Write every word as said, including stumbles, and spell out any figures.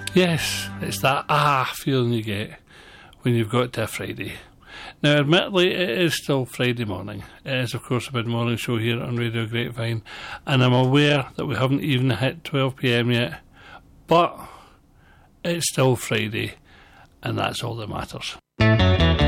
Yes, it's that ah feeling you get when you've got to a Friday. Now, admittedly, it is still Friday morning. It is, of course, a mid-morning show here on Radio Grapevine, and I'm aware that we haven't even hit twelve p.m. yet, but it's still Friday, and that's all that matters.